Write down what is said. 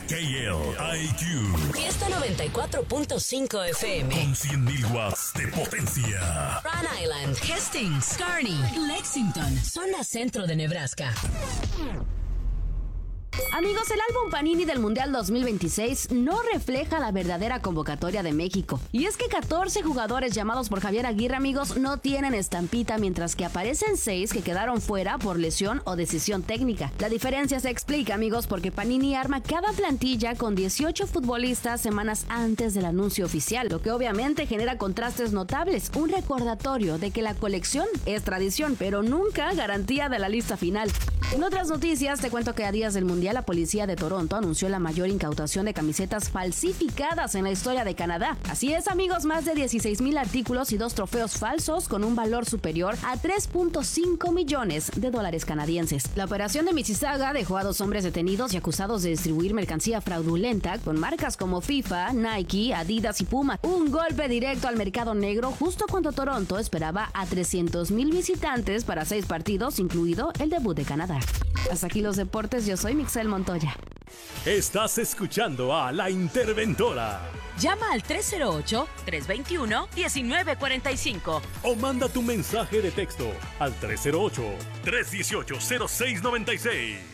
KLIQ. Fiesta 94.5 FM. Con 100.000 watts de potencia. Rhode Island, Hastings, Kearney, Lexington, zona centro de Nebraska. Amigos, el álbum Panini del Mundial 2026 no refleja la verdadera convocatoria de México. Y es que 14 jugadores llamados por Javier Aguirre, amigos, no tienen estampita, mientras que aparecen 6 que quedaron fuera por lesión o decisión técnica. La diferencia se explica, amigos, porque Panini arma cada plantilla con 18 futbolistas semanas antes del anuncio oficial, lo que obviamente genera contrastes notables, un recordatorio de que la colección es tradición, pero nunca garantía de la lista final. En otras noticias, te cuento que a días del Mundial, la policía de Toronto anunció la mayor incautación de camisetas falsificadas en la historia de Canadá. Así es, amigos, más de 16,000 artículos y 2 trofeos falsos con un valor superior a 3.5 millones de dólares canadienses. La operación de Mississauga dejó a 2 hombres detenidos y acusados de distribuir mercancía fraudulenta con marcas como FIFA, Nike, Adidas y Puma. Un golpe directo al mercado negro justo cuando Toronto esperaba a 300,000 visitantes para 6 partidos, incluido el debut de Canadá. Hasta aquí los deportes, yo soy Mixel Montoya. Estás escuchando a La Interventora. Llama al 308-321-1945. O manda tu mensaje de texto al 308-318-0696.